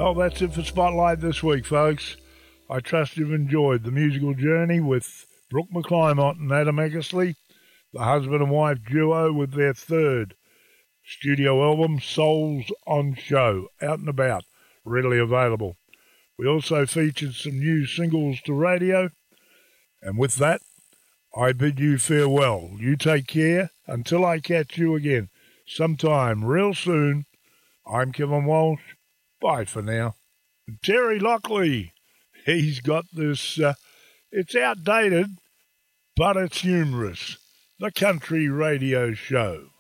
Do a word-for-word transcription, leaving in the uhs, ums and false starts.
Well, that's it for Spotlight this week, folks. I trust you've enjoyed the musical journey with Brooke McClymont and Adam Eckersley, the husband and wife duo with their third studio album, Souls on Show, out and about, readily available. We also featured some new singles to radio. And with that, I bid you farewell. You take care until I catch you again sometime real soon. I'm Kevin Walsh. Bye for now. And Terry Lockley, he's got this, uh, it's outdated, but it's humorous. The Country Radio Show.